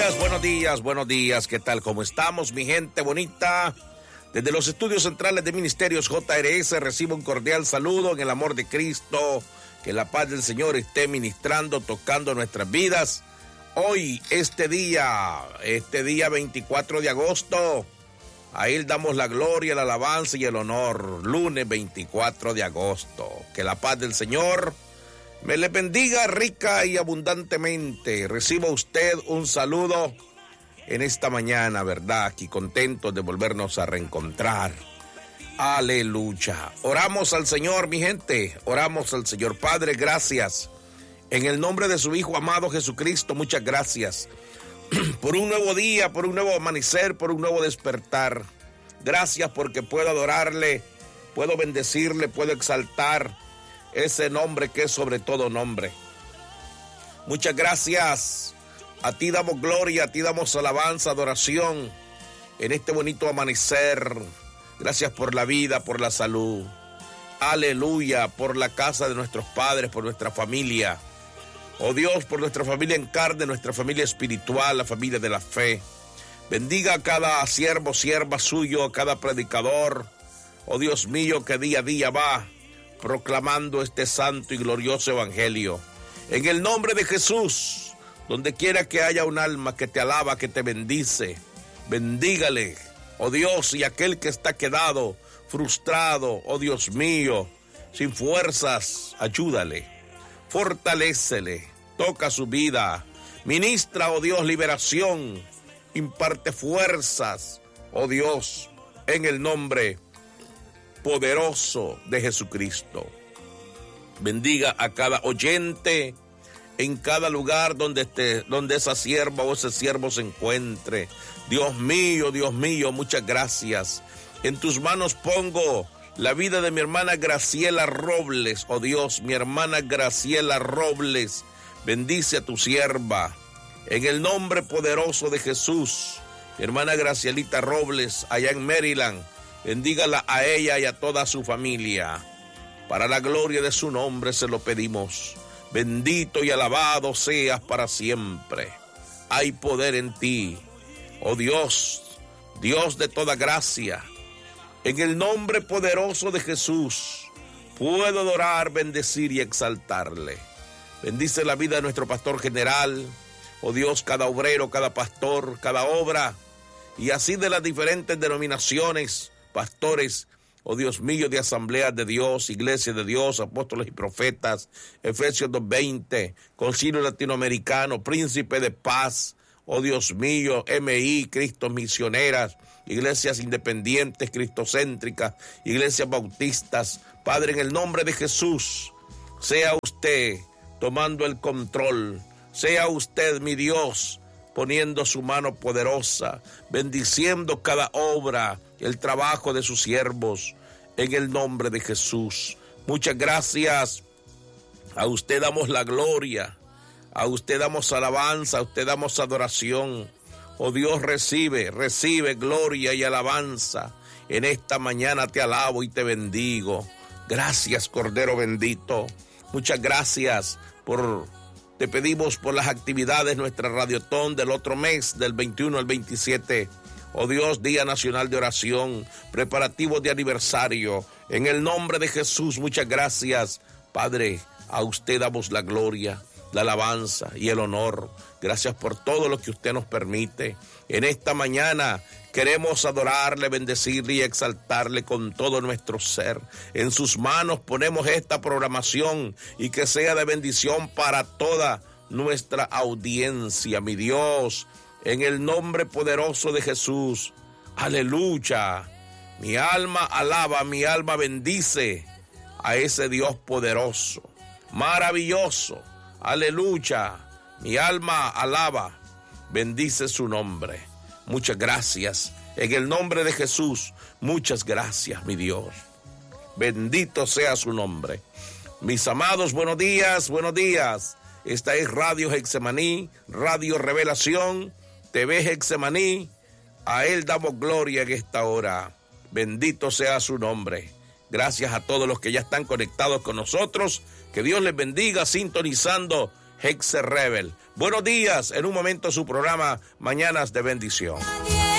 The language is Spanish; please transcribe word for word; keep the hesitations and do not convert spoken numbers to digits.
días, buenos días, buenos días. ¿Qué tal? ¿Cómo estamos, mi gente bonita? Desde los estudios centrales de Ministerios J R S recibo un cordial saludo en el amor de Cristo. Que la paz del Señor esté ministrando, tocando nuestras vidas. Hoy, este día, este día veinticuatro de agosto, a Él damos la gloria, la alabanza y el honor. Lunes veinticuatro de agosto. Que la paz del Señor me le bendiga rica y abundantemente. Reciba usted un saludo en esta mañana, ¿verdad? Aquí contentos de volvernos a reencontrar. Aleluya. Oramos al Señor, mi gente. Oramos al Señor. Padre, gracias. En el nombre de su Hijo amado Jesucristo, muchas gracias. Por un nuevo día, por un nuevo amanecer, por un nuevo despertar. Gracias porque puedo adorarle, puedo bendecirle, puedo exaltar ese nombre que es sobre todo nombre. Muchas gracias. A ti damos gloria, a ti damos alabanza, adoración en este bonito amanecer. Gracias por la vida, por la salud. Aleluya, por la casa de nuestros padres, por nuestra familia. Oh Dios, por nuestra familia en carne, nuestra familia espiritual, la familia de la fe. Bendiga a cada siervo, sierva suyo, a cada predicador. Oh Dios mío, que día a día va proclamando este santo y glorioso evangelio. En el nombre de Jesús, donde quiera que haya un alma que te alaba, que te bendice, bendígale, oh Dios, y aquel que está quedado, frustrado, oh Dios mío, sin fuerzas, ayúdale, fortalécele, toca su vida, ministra, oh Dios, liberación, imparte fuerzas, oh Dios, en el nombre poderoso de Jesucristo. Bendiga a cada oyente en cada lugar donde esté, donde esa sierva o ese siervo se encuentre. Dios mío, Dios mío, muchas gracias. En tus manos pongo la vida de mi hermana Graciela Robles. Oh Dios, mi hermana Graciela Robles, bendice a tu sierva. En el nombre poderoso de Jesús, mi hermana Gracielita Robles, allá en Maryland, bendígala a ella y a toda su familia. Para la gloria de su nombre se lo pedimos. Bendito y alabado seas para siempre. Hay poder en ti, oh Dios, Dios de toda gracia. En el nombre poderoso de Jesús, puedo adorar, bendecir y exaltarle. Bendice la vida de nuestro pastor general, oh Dios, cada obrero, cada pastor, cada obra, y así de las diferentes denominaciones, pastores, oh Dios mío, de asambleas de Dios, iglesias de Dios, apóstoles y profetas, Efesios dos veinte, Concilio Latinoamericano, Príncipe de Paz, oh Dios mío, M I, Cristo Misioneras, iglesias independientes, cristocéntricas, iglesias bautistas. Padre, en el nombre de Jesús, sea usted tomando el control, sea usted, mi Dios, poniendo su mano poderosa, bendiciendo cada obra, el trabajo de sus siervos, en el nombre de Jesús. Muchas gracias. A usted damos la gloria, a usted damos alabanza, a usted damos adoración. Oh Dios, recibe, recibe gloria y alabanza. En esta mañana te alabo y te bendigo. Gracias, Cordero bendito. Muchas gracias por... Te pedimos por las actividades, nuestra Radiotón del otro mes, del veintiuno al veintisiete. Oh Dios, Día Nacional de Oración, preparativos de aniversario. En el nombre de Jesús, muchas gracias. Padre, a usted damos la gloria, la alabanza y el honor. Gracias por todo lo que usted nos permite. En esta mañana queremos adorarle, bendecirle y exaltarle con todo nuestro ser. En sus manos ponemos esta programación y que sea de bendición para toda nuestra audiencia, mi Dios. En el nombre poderoso de Jesús. Aleluya. Mi alma alaba, mi alma bendice a ese Dios poderoso, maravilloso. Aleluya. Mi alma alaba, bendice su nombre. Muchas gracias. En el nombre de Jesús, muchas gracias, mi Dios. Bendito sea su nombre. Mis amados, buenos días, buenos días. Esta es Radio Getsemaní, Radio Revelación, T V Getsemaní. A Él damos gloria en esta hora. Bendito sea su nombre. Gracias a todos los que ya están conectados con nosotros. Que Dios les bendiga sintonizando Hexe Rebel. Buenos días, en un momento su programa Mañanas de Bendición.